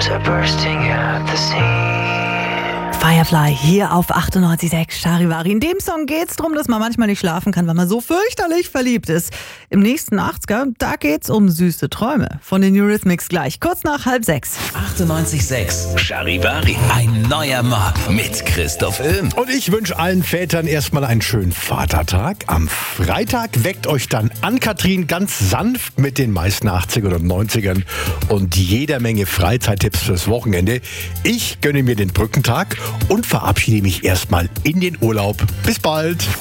arms are bursting at the seams. Firefly hier auf 98.6 Charivari. In dem Song geht's darum, dass man manchmal nicht schlafen kann, weil man so fürchterlich verliebt ist. Im nächsten 80er, da geht's um süße Träume. Von den Eurythmics gleich, kurz nach 5:30. 98.6 Charivari. Ein neuer Mob mit Christoph Öhm. Und ich wünsche allen Vätern erstmal einen schönen Vatertag. Am Freitag weckt euch dann Ann-Kathrin ganz sanft mit den meisten 80ern und 90ern und jeder Menge Freizeittipps fürs Wochenende. Ich gönne mir den Brückentag und verabschiede mich erstmal in den Urlaub. Bis bald!